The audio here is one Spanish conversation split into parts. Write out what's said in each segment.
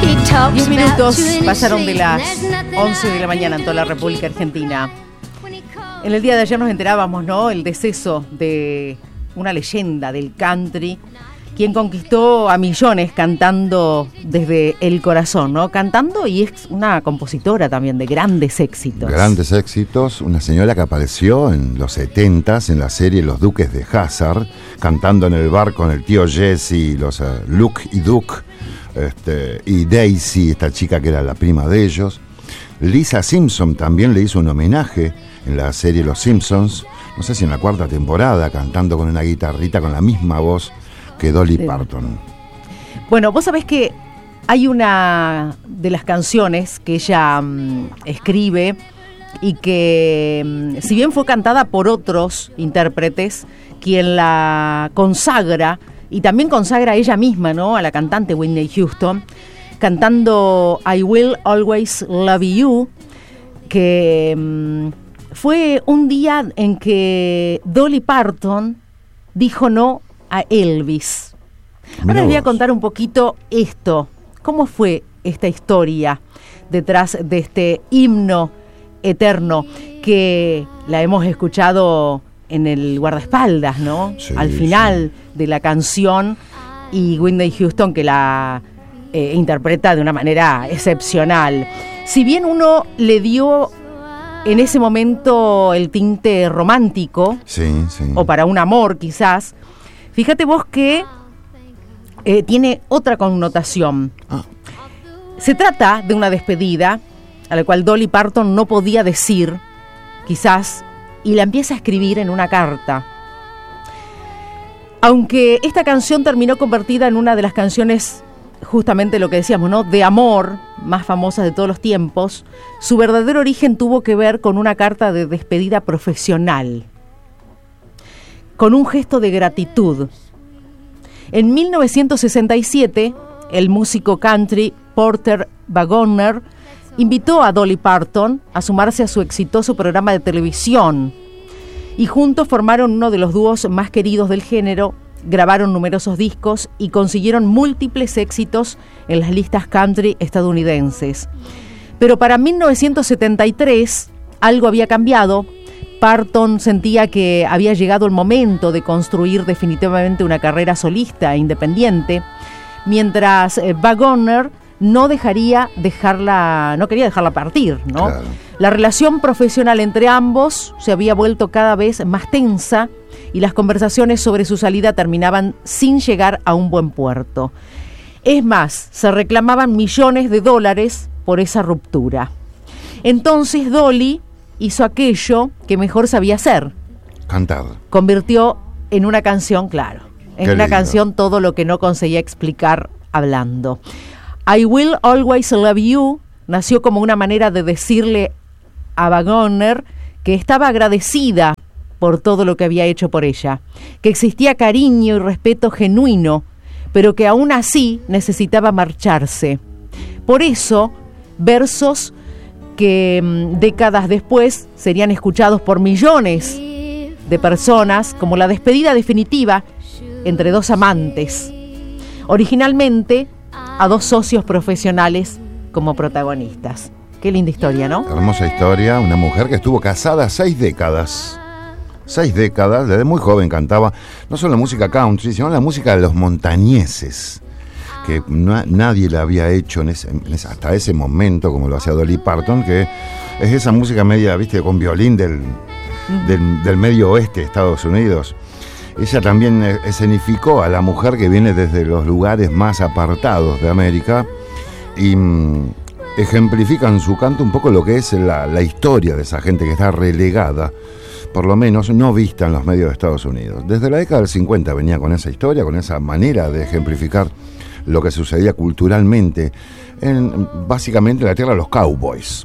10 minutos pasaron de las 11 de la mañana en toda la República Argentina. En el día de ayer nos enterábamos, ¿no?, el deceso de una leyenda del country, quien conquistó a millones cantando desde el corazón, ¿no? Cantando, y es una compositora también de grandes éxitos. Grandes éxitos, una señora que apareció en los 70s en la serie Los Duques de Hazzard, cantando en el bar con el tío Jesse, los Luke y Duke, y Daisy, esta chica que era la prima de ellos. Lisa Simpson también le hizo un homenaje en la serie Los Simpsons, no sé si en la 4ª temporada, cantando con una guitarrita con la misma voz que Dolly Parton. Bueno, vos sabés que hay una de las canciones que ella escribe y que, si bien fue cantada por otros intérpretes, quien la consagra y también consagra a ella misma, ¿no?, a la cantante Whitney Houston, cantando I Will Always Love You, que fue un día en que Dolly Parton dijo no a Elvis. Ahora les voy a contar un poquito esto. ¿Cómo fue esta historia detrás de este himno eterno que la hemos escuchado en el guardaespaldas, ¿no? Sí, al final de la canción, y Whitney Houston que la interpreta de una manera excepcional. Si bien uno le dio en ese momento el tinte romántico, o para un amor quizás, fíjate vos que tiene otra connotación. Se trata de una despedida a la cual Dolly Parton no podía decir, quizás, y la empieza a escribir en una carta. Aunque esta canción terminó convertida en una de las canciones, justamente lo que decíamos, ¿no?, de amor más famosas de todos los tiempos, su verdadero origen tuvo que ver con una carta de despedida profesional, con un gesto de gratitud. En 1967, el músico country Porter Wagoner invitó a Dolly Parton a sumarse a su exitoso programa de televisión, y juntos formaron uno de los dúos más queridos del género, grabaron numerosos discos y consiguieron múltiples éxitos en las listas country estadounidenses. Pero para 1973 algo había cambiado. Parton sentía que había llegado el momento de construir definitivamente una carrera solista e independiente, mientras Wagoner no quería dejarla partir, ¿no? Claro. La relación profesional entre ambos se había vuelto cada vez más tensa y las conversaciones sobre su salida terminaban sin llegar a un buen puerto. Es más, se reclamaban millones de dólares por esa ruptura. Entonces Dolly hizo aquello que mejor sabía hacer. Cantar. Convirtió en una canción, claro, en una canción todo lo que no conseguía explicar hablando. I Will Always Love You nació como una manera de decirle a Wagoner que estaba agradecida por todo lo que había hecho por ella, que existía cariño y respeto genuino, pero que aún así necesitaba marcharse. Por eso, versos que décadas después serían escuchados por millones de personas como la despedida definitiva entre dos amantes, originalmente a dos socios profesionales como protagonistas. Qué linda historia, ¿no? Hermosa historia, una mujer que estuvo casada 6 décadas. 6 décadas, desde muy joven cantaba no solo la música country, sino la música de los montañeses, que nadie la había hecho hasta ese momento como lo hacía Dolly Parton, que es esa música media, viste, con violín del medio oeste de Estados Unidos. Ella también escenificó a la mujer que viene desde los lugares más apartados de América y ejemplifica en su canto un poco lo que es la historia de esa gente que está relegada, por lo menos no vista en los medios de Estados Unidos. Desde la década del 50 venía con esa historia, con esa manera de ejemplificar lo que sucedía culturalmente básicamente en la tierra de los cowboys.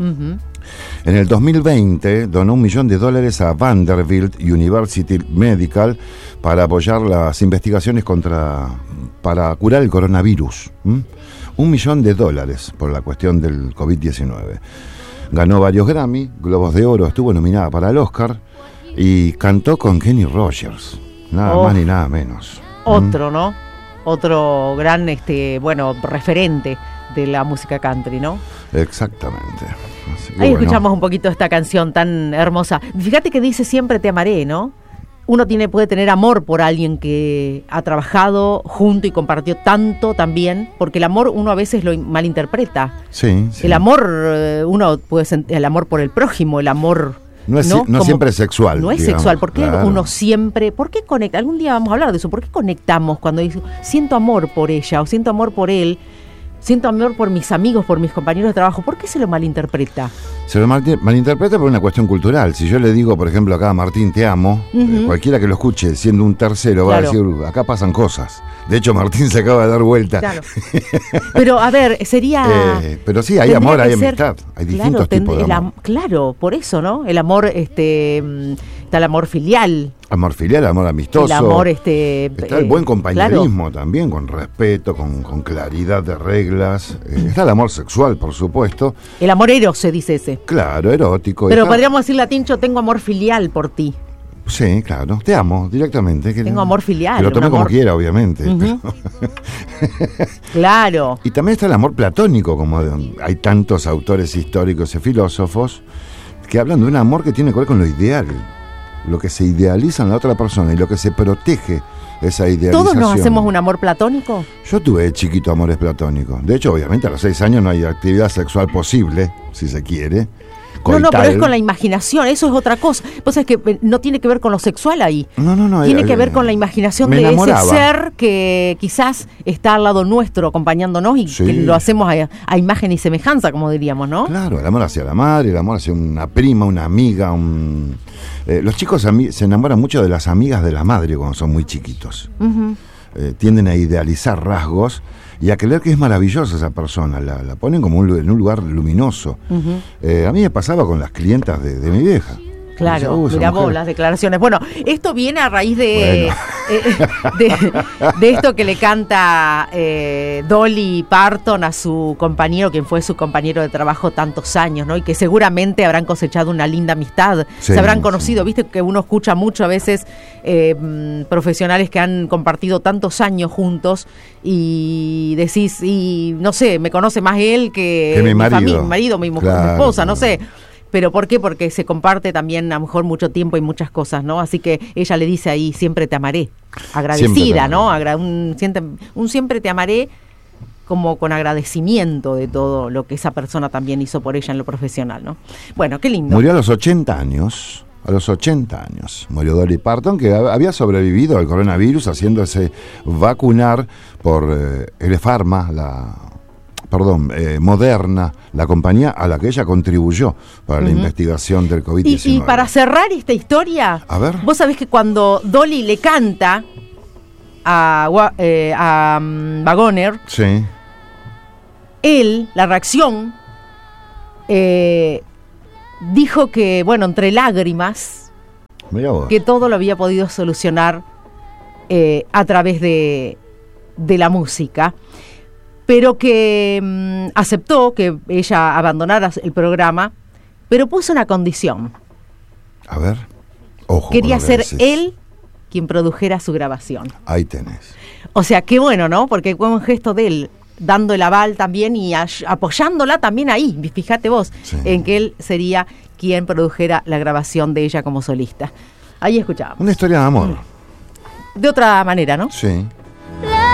En el 2020 donó $1 millón a Vanderbilt University Medical para apoyar las investigaciones para curar el coronavirus. $1 millón por la cuestión del COVID-19. Ganó varios Grammy, Globos de Oro, estuvo nominada para el Oscar y cantó con Kenny Rogers, nada más ni nada menos. Otro, ¿no? otro gran, referente de la música country, ¿no? Exactamente. Ahí escuchamos un poquito esta canción tan hermosa. Fíjate que dice siempre te amaré, ¿no? Uno puede tener amor por alguien que ha trabajado junto y compartió tanto también, porque el amor uno a veces lo malinterpreta. Sí, sí. El amor, uno puede sentir el amor por el prójimo, el amor... No siempre es sexual. No es digamos, sexual. ¿Por qué claro. uno siempre... ¿Por qué conecta? Algún día vamos a hablar de eso. ¿Por qué conectamos cuando dice siento amor por ella o siento amor por él? Siento amor por mis amigos, por mis compañeros de trabajo. ¿Por qué se lo malinterpreta? Se lo malinterpreta por una cuestión cultural. Si yo le digo, por ejemplo, acá a Martín te amo, cualquiera que lo escuche siendo un tercero va a decir, acá pasan cosas. De hecho, Martín se acaba de dar vuelta. Claro. Pero, a ver, sería... pero sí, hay amor, hay amistad. Hay distintos tipos de amor. Claro, por eso, ¿no? El amor, está el amor filial. Amor filial, amor amistoso. El amor, está el buen compañerismo también, con respeto, con claridad de reglas. Está el amor sexual, por supuesto. El amor eros se dice ese. Claro, erótico. Pero podríamos decirle a Tincho, tengo amor filial por ti. Sí, claro, te amo directamente. Tengo amor filial. Que lo tome como quiera, obviamente. Claro. Y también está el amor platónico, como hay tantos autores históricos y filósofos que hablan de un amor que tiene que ver con lo ideal, lo que se idealiza en la otra persona y lo que se protege esa idealización. ¿Todos nos hacemos un amor platónico? Yo tuve chiquito amores platónicos. De hecho, obviamente a los 6 años no hay actividad sexual posible, si se quiere. No, pero es con la imaginación, eso es otra cosa. Pues es que no tiene que ver con lo sexual ahí. No. Tiene que ver con la imaginación de ese ser que quizás está al lado nuestro, acompañándonos y que lo hacemos a imagen y semejanza, como diríamos, ¿no? Claro, el amor hacia la madre, el amor hacia una prima, una amiga. Los chicos se enamoran mucho de las amigas de la madre cuando son muy chiquitos. Tienden a idealizar rasgos y a creer que es maravillosa esa persona, la ponen como en un lugar luminoso. A mí me pasaba con las clientas de mi vieja. Claro, mirá vos las declaraciones. Bueno, esto viene a raíz de esto que le canta Dolly Parton a su compañero, quien fue su compañero de trabajo tantos años, ¿no? Y que seguramente habrán cosechado una linda amistad, se habrán conocido. Viste que uno escucha mucho a veces profesionales que han compartido tantos años juntos y decís, y no sé, me conoce más él que mi marido, mi mujer, mi esposa, no sé. ¿Pero por qué? Porque se comparte también a lo mejor mucho tiempo y muchas cosas, ¿no? Así que ella le dice ahí, siempre te amaré. Agradecida, ¿no? Un siempre te amaré como con agradecimiento de todo lo que esa persona también hizo por ella en lo profesional, ¿no? Bueno, qué lindo. Murió a los 80 años. A los 80 años murió Dolly Parton, que había sobrevivido al coronavirus haciéndose vacunar por Pharma, Moderna, la compañía a la que ella contribuyó para la investigación del COVID-19. Y para cerrar esta historia, a ver, vos sabés que cuando Dolly le canta a Wagoner, sí, él, la reacción, dijo que, bueno, entre lágrimas, que todo lo había podido solucionar a través de la música, pero que aceptó que ella abandonara el programa, pero puso una condición. A ver, ojo. Quería ser él quien produjera su grabación. Ahí tenés. O sea, qué bueno, ¿no? Porque fue un gesto de él, dando el aval también y apoyándola también ahí, fíjate vos, en que él sería quien produjera la grabación de ella como solista. Ahí escuchábamos. Una historia de amor. De otra manera, ¿no? Sí.